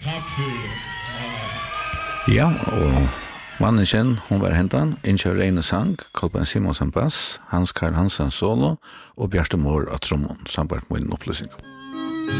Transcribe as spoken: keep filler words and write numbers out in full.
Takk for Ja, og mannen hon var hentan, Innkjør Reine sang, Kolbein Simonsen bass, Hans Karl Hansen solo, og Bjørste Mår av trommon, sambart med en oppløsning.